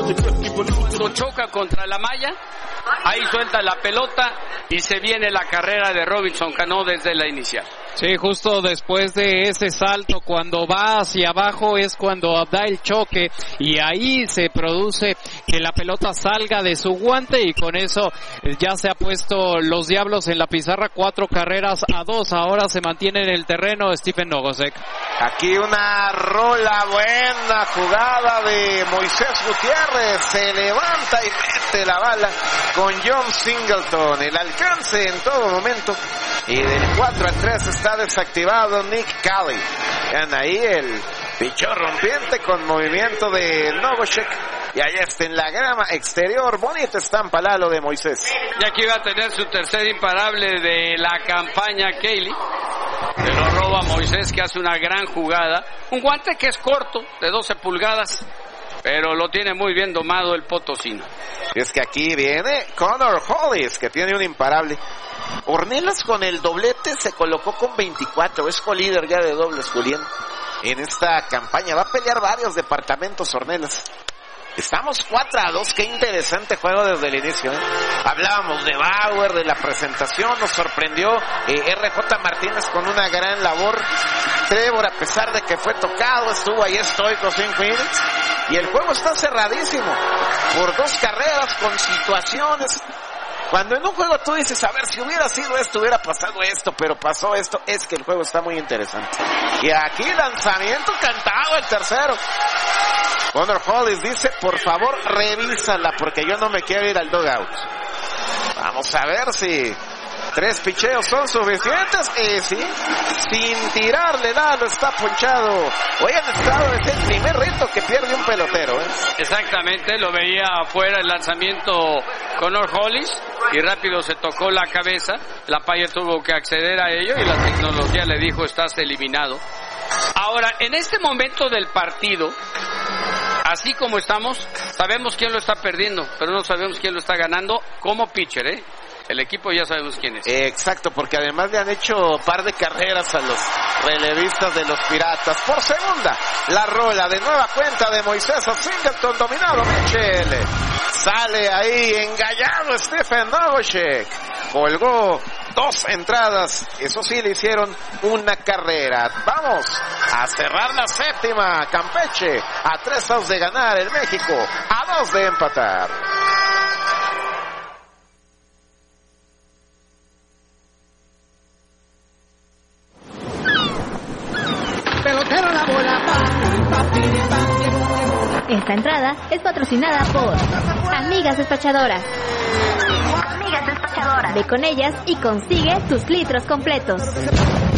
Lo choca contra la malla, ahí suelta la pelota y se viene la carrera de Robinson Cano desde la inicial. Sí, justo después de ese salto, cuando va hacia abajo es cuando da el choque y ahí se produce que la pelota salga de su guante y con eso ya se ha puesto los Diablos en la pizarra, 4-2. Ahora se mantiene en el terreno Stephen Nogosek. Aquí una rola, buena jugada de Moisés Gutiérrez, se levanta y mete la bala con John Singleton, el alcance en todo momento, y del 4-3 está desactivado Nick Cali. Vean ahí el pichón rompiente con movimiento de Nogosek, y ahí está en la grama exterior, bonita estampa Lalo de Moisés. Y aquí va a tener su tercer imparable de la campaña Cayley. Se lo roba Moisés, que hace una gran jugada. Un guante que es corto, de 12 pulgadas, pero lo tiene muy bien domado el potosino. Es que aquí viene Connor Hollis, que tiene un imparable. Ornelas con el doblete se colocó con 24, es colíder ya de dobles, Julián. En esta campaña va a pelear varios departamentos Ornelas. Estamos 4-2, qué interesante juego desde el inicio, ¿eh? Hablábamos de Bauer, de la presentación, nos sorprendió RJ Martínez con una gran labor. Trevor, a pesar de que fue tocado, estuvo ahí estoico 5 innings. Y el juego está cerradísimo, por 2 carreras, con situaciones. Cuando en un juego tú dices, a ver, si hubiera sido esto, hubiera pasado esto, pero pasó esto, es que el juego está muy interesante. Y aquí lanzamiento cantado, el tercero. Connor Hollis dice, por favor, revísala, porque yo no me quiero ir al dugout. Vamos a ver si 3 picheos son suficientes. Y sí, sin tirarle nada, está ponchado. Hoy han estado, es el primer reto que pierde un pelotero, ¿eh? Exactamente, lo veía afuera el lanzamiento Connor Hollis y rápido se tocó la cabeza. La Paya tuvo que acceder a ello y la tecnología le dijo, estás eliminado. Ahora, en este momento del partido, así como estamos, sabemos quién lo está perdiendo, pero no sabemos quién lo está ganando como pitcher, ¿eh? El equipo ya sabemos quién es. Exacto, porque además le han hecho par de carreras a los relevistas de los Piratas. Por segunda, la rola de nueva cuenta de Moisés a Singleton, dominado Mitchell. Sale ahí engallado Stephen Nogosek. Colgó 2 entradas, eso sí, le hicieron una carrera. Vamos a cerrar la séptima. Campeche a 3 outs de ganar, el México a 2 de empatar. Pelotero la bola. Esta entrada es patrocinada por Amigas Despachadoras. Amigas Despachadoras. Ve con ellas y consigue tus litros completos.